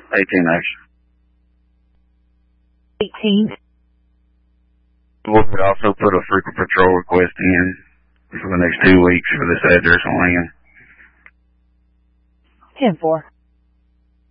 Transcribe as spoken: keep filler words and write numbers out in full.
eighteen action. eighteen. We would also put a frequent patrol request in for the next two weeks for this address on land. ten four.